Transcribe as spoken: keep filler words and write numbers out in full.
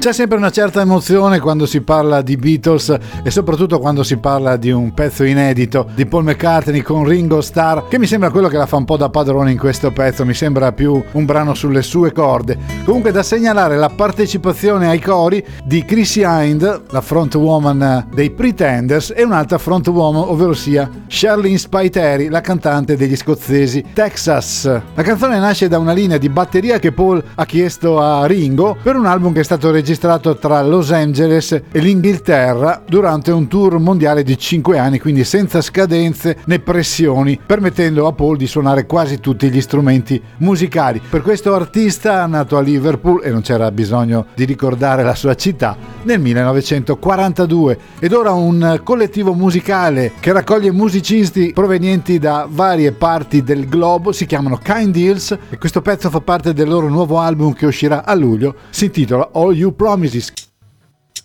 C'è sempre una certa emozione quando si parla di Beatles e soprattutto quando si parla di un pezzo inedito di Paul McCartney con Ringo Starr, che mi sembra quello che la fa un po' da padrone in questo pezzo, mi sembra più un brano sulle sue corde. Comunque da segnalare la partecipazione ai cori di Chrissy Hind, la frontwoman dei Pretenders, e un'altra frontwoman, ovvero sia Charlene Spiteri, la cantante degli scozzesi Texas. La canzone nasce da una linea di batteria che Paul ha chiesto a Ringo per un album che è stato registrato registrato tra Los Angeles e l'Inghilterra durante un tour mondiale di cinque anni, quindi senza scadenze né pressioni, permettendo a Paul di suonare quasi tutti gli strumenti musicali. Per questo artista, nato a Liverpool, e non c'era bisogno di ricordare la sua città, nel millenovecentoquarantadue. Ed ora un collettivo musicale che raccoglie musicisti provenienti da varie parti del globo, si chiamano Kind Deals, e questo pezzo fa parte del loro nuovo album che uscirà a luglio, si intitola All You Promises.